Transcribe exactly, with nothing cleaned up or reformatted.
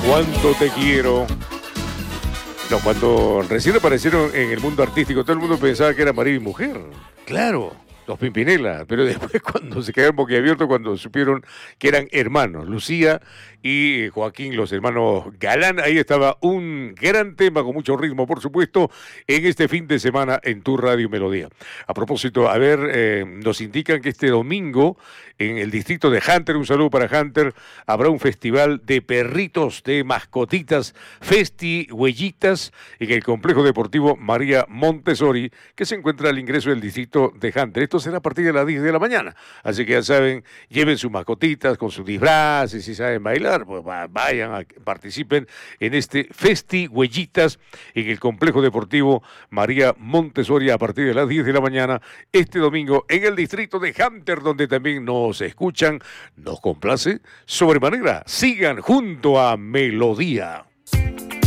Cuánto te quiero. No, cuando recién aparecieron en el mundo artístico, todo el mundo pensaba que era marido y mujer. Claro, los Pimpinela. Pero después, cuando se quedaron boquiabiertos, cuando supieron que eran hermanos, Lucía y Joaquín, los hermanos Galán, ahí estaba un gran tema con mucho ritmo, por supuesto, en este fin de semana en tu Radio Melodía. A propósito, a ver, eh, nos indican que este domingo en el distrito de Hunter, un saludo para Hunter, habrá un festival de perritos, de mascotitas, Festi Huellitas, en el complejo deportivo María Montessori, que se encuentra al ingreso del distrito de Hunter. Esto será a partir de las diez de la mañana, así que ya saben, lleven sus mascotitas con sus disfraces, si saben bailar, pues vayan, participen en este Festi Huellitas en el complejo deportivo María Montessori a partir de las diez de la mañana, este domingo en el distrito de Hunter, donde también nos se escuchan, nos complace sobremanera. Sigan junto a Melodía.